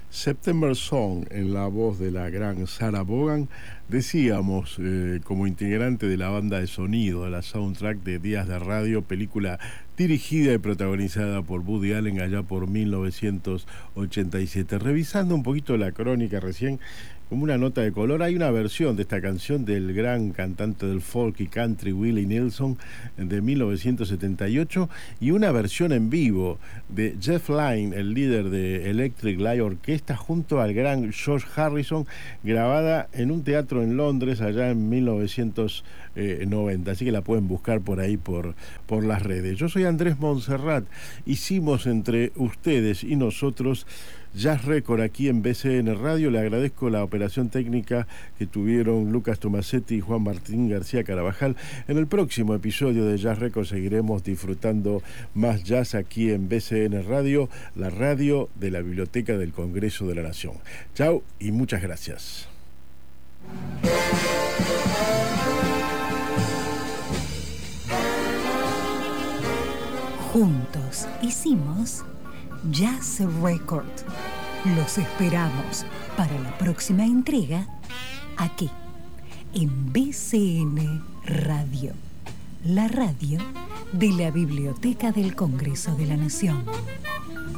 September Song, en la voz de la gran Sarah Vaughan, decíamos, como integrante de la banda de sonido de la soundtrack de Días de Radio, película dirigida y protagonizada por Woody Allen allá por 1987. Revisando un poquito la crónica recién, como una nota de color, hay una versión de esta canción del gran cantante del folk y country Willie Nelson de 1978 y una versión en vivo de Jeff Lynne, el líder de Electric Light Orchestra, junto al gran George Harrison, grabada en un teatro en Londres allá en 1990. Así que la pueden buscar por ahí por las redes. Yo soy Andrés Montserrat. Hicimos entre ustedes y nosotros Jazz Record aquí en BCN Radio. Le agradezco la operación técnica que tuvieron Lucas Tomasetti y Juan Martín García Carabajal. En el próximo episodio de Jazz Record seguiremos disfrutando más jazz aquí en BCN Radio, la radio de la Biblioteca del Congreso de la Nación. Chao y muchas gracias. Juntos hicimos Jazz Record. Los esperamos para la próxima entrega aquí en BCN Radio, la radio de la Biblioteca del Congreso de la Nación.